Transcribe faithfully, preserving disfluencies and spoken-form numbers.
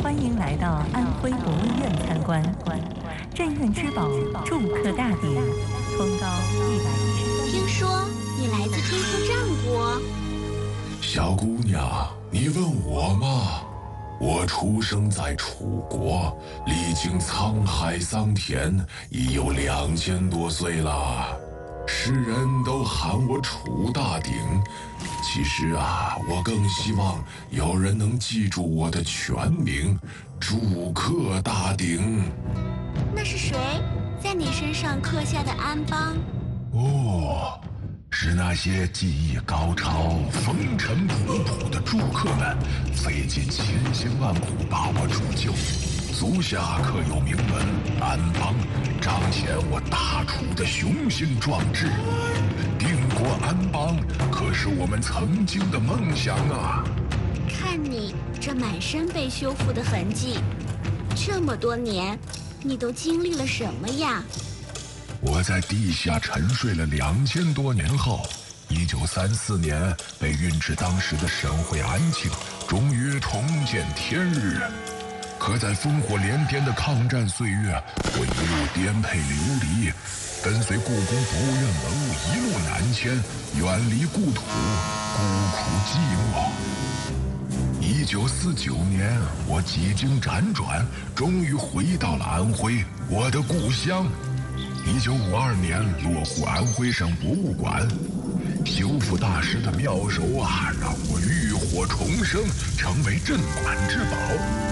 欢迎来到安徽博物院参观。镇院之宝祝克大鼎，通高一百一十三。 听说你来自天福战国。 小姑娘，你问我吗？我出生在楚国，历经沧海桑田，已有两千多岁了。世人都喊我楚大鼎，其实啊，我更希望有人能记住我的全名祝克大鼎。 那是谁在你身上刻下的安邦？ 哦，是那些技艺高超、风尘仆仆的住客们，费尽千辛万苦把我铸就。足下刻有铭文“安邦”，彰显我大楚的雄心壮志。定国安邦可是我们曾经的梦想啊！ 看你这满身被修复的痕迹，这么多年，你都经历了什么呀？ 我在地下沉睡了两千多年后，一九三四年被运至当时的沈会安庆，终于重见天日。可在烽火连天的抗战岁月，我一路颠沛流离，跟随故宫博物院文物一路南迁，远离故土，孤苦寂寞。一九四九年，我几经辗转，终于回到了安徽，我的故乡。一九五二年落户安徽省博物馆，修复大师的妙手啊，让我浴火重生，成为镇馆之宝。